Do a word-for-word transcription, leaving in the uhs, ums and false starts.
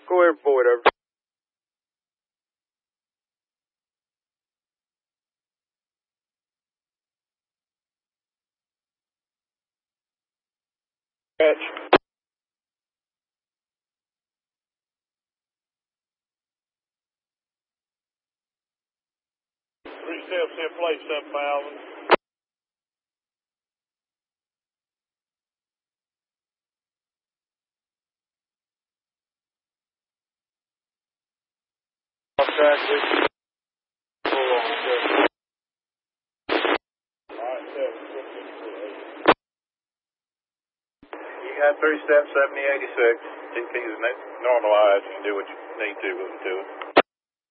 Go ahead, forward, over. Catch. Three steps in place, seven thousand. Off track, please. Hold on, okay. Alright, seven. You got three steps, seventy, eighty-six. T P is normalized. You can do what you need to with it to it.